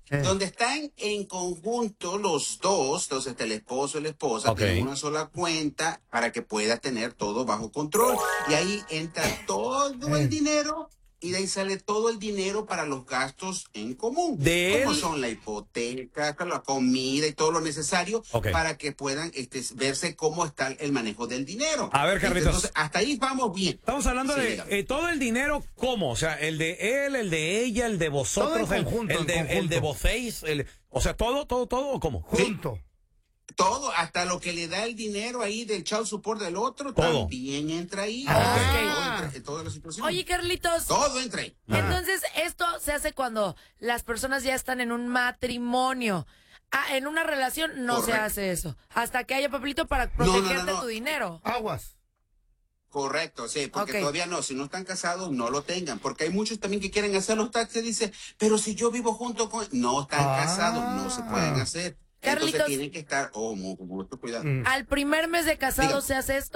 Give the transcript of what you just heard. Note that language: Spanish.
Donde están en conjunto los dos, entonces el esposo y la esposa, tienen una sola cuenta para que pueda tener todo bajo control. Y ahí entra todo el dinero y de ahí sale todo el dinero para los gastos en común. Como son la hipoteca, la comida y todo lo necesario para que puedan verse cómo está el manejo del dinero. A ver, Carlitos. Entonces, hasta ahí vamos bien. Estamos hablando de todo el dinero, ¿cómo? O sea, el de él, el de ella, el de vosotros, todo en conjunto, el de vocéis, o sea, todo, ¿o cómo? Junto. Todo, hasta lo que le da el dinero ahí del child support del otro, todo también entra ahí. Toda la situación. Oye, Carlitos. Todo entra ahí. Entonces, esto se hace cuando las personas ya están en un matrimonio. En una relación no se hace eso. Hasta que haya papelito para protegerte tu dinero. Aguas. Correcto, sí, porque todavía no, si no están casados, no lo tengan, porque hay muchos también que quieren hacer los taxes, dice, pero si yo vivo junto con... No están casados, no se pueden hacer. Carlitos, entonces tienen que estar, con mucho cuidado. ¿Al primer mes de casado se hace esto?